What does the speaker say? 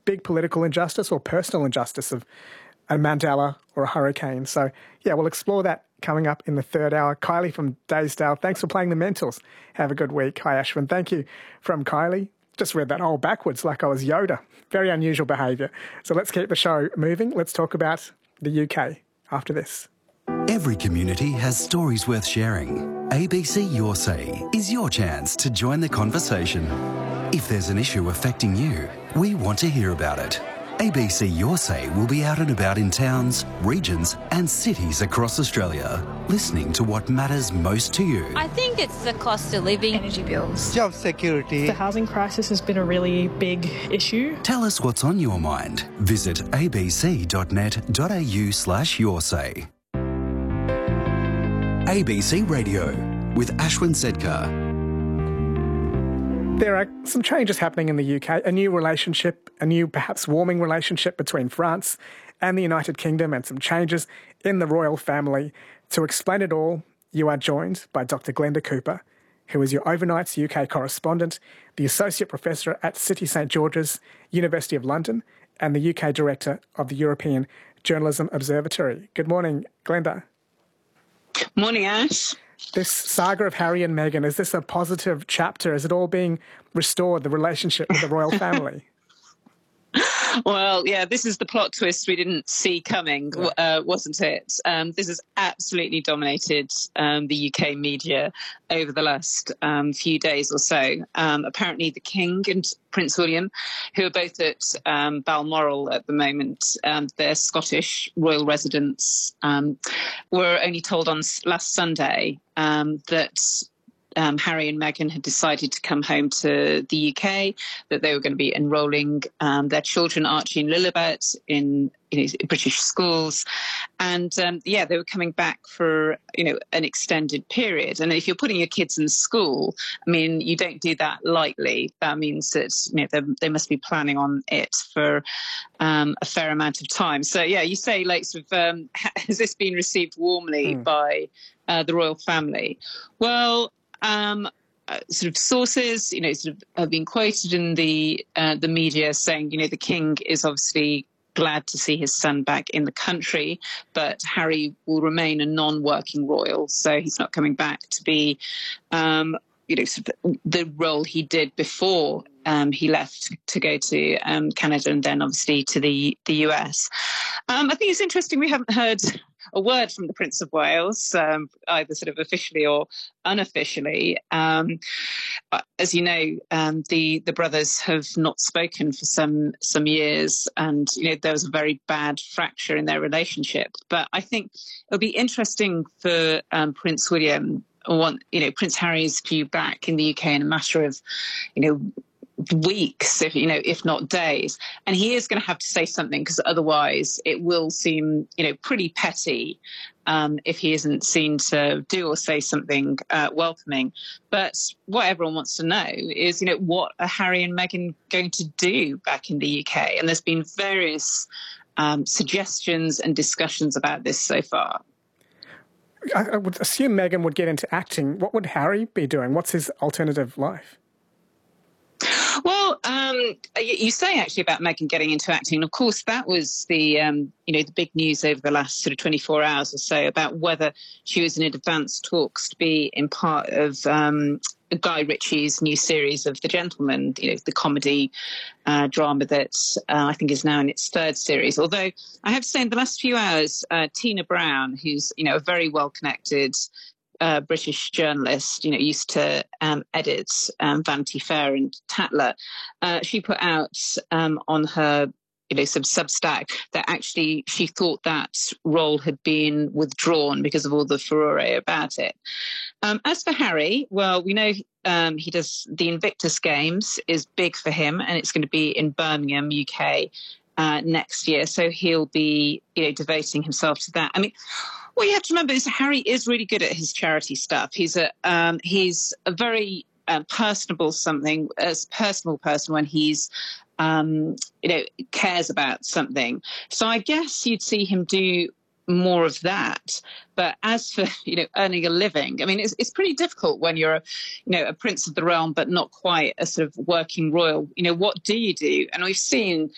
big political injustice or personal injustice of a Mandela or a hurricane. So, yeah, we'll explore that coming up in the third hour. Kylie from Daysdale, thanks for playing the Mentals. Have a good week. Hi, Ashwin. Thank you from Kylie. Just read that whole backwards like I was Yoda. Very unusual behaviour. So let's keep the show moving. Let's talk about the UK after this. Every community has stories worth sharing. ABC Your Say is your chance to join the conversation. If there's an issue affecting you, we want to hear about it. ABC Your Say will be out and about in towns, regions and cities across Australia, listening to what matters most to you. I think it's the cost of living, energy bills, job security. The housing crisis has been a really big issue. Tell us what's on your mind. Visit abc.net.au/yoursay. ABC Radio with Ashwin Sedkar. There are some changes happening in the UK, a new relationship, a new perhaps warming relationship between France and the United Kingdom, and some changes in the royal family. To explain it all, you are joined by Dr. Glenda Cooper, who is your Overnights UK correspondent, the Associate Professor at City St George's, University of London, and the UK Director of the European Journalism Observatory. Good morning, Glenda. Morning, Ash. This saga of Harry and Meghan, is this a positive chapter? Is it all being restored, the relationship with the royal family? Well, yeah, this is the plot twist we didn't see coming, wasn't it? This has absolutely dominated the UK media over the last few days or so. Apparently the King and Prince William, who are both at Balmoral at the moment, they're Scottish royal residents, were only told on last Sunday that Harry and Meghan had decided to come home to the UK, that they were going to be enrolling their children, Archie and Lilibet, in British schools. And they were coming back for, an extended period. And if you're putting your kids in school, I mean, you don't do that lightly. That means that, they must be planning on it for a fair amount of time. So, yeah, you say, has this been received warmly by the royal family? Well, sources, have been quoted in the media saying, the King is obviously glad to see his son back in the country, but Harry will remain a non-working royal, so he's not coming back to be, the role he did before he left to go to Canada and then obviously to the US. I think it's interesting we haven't heard a word from the Prince of Wales, either sort of officially or unofficially. As you know, the brothers have not spoken for some years, and there was a very bad fracture in their relationship. But I think it'll be interesting for Prince William, Prince Harry's due back in the UK in a matter of, weeks, if not days, and he is going to have to say something, because otherwise it will seem, pretty petty if he isn't seen to do or say something welcoming. But what everyone wants to know is, what are Harry and Meghan going to do back in the UK? And there's been various suggestions and discussions about this so far. I would assume Meghan would get into acting. What would Harry be doing? What's his alternative life? Well, you say actually about Meghan getting into acting. Of course, that was the the big news over the last sort of 24 hours or so about whether she was in advanced talks to be in part of Guy Ritchie's new series of The Gentleman, the comedy drama that I think is now in its third series. Although I have to say, in the last few hours, Tina Brown, who's a very well-connected British journalist, used to edit Vanity Fair and Tatler, she put out on her some Substack that actually she thought that role had been withdrawn because of all the furore about it. As for Harry, well, we know he does the Invictus Games is big for him, and it's going to be in Birmingham, UK, next year. So he'll be devoting himself to that. I mean, what you have to remember is Harry is really good at his charity stuff. He's a very personable person when he's cares about something. So I guess you'd see him do more of that. But as for earning a living, I mean, it's pretty difficult when you're a prince of the realm but not quite a sort of working royal. What do you do? And we've seen